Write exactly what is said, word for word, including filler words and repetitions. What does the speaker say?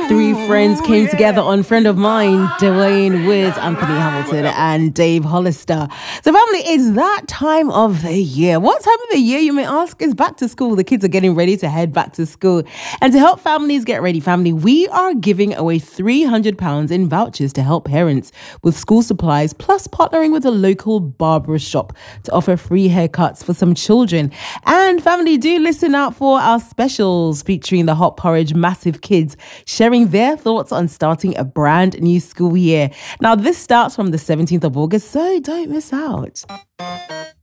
Three friends came together on Friend of Mine, Dwayne Woods, Anthony Hamilton, and Dave Hollister. So family, it's that time of the year. What time of the year, you may ask? Is back to school. The kids are getting ready to head back to school. And to help families get ready, family, we are giving away three hundred pounds in vouchers to help parents with school supplies, plus partnering with a local barber shop to offer free haircuts for some children. And family, do listen out for our specials featuring the Hot Porridge Massive Kids, sharing their thoughts on starting a brand new school year. Now, this starts from the seventeenth of August, so don't miss out.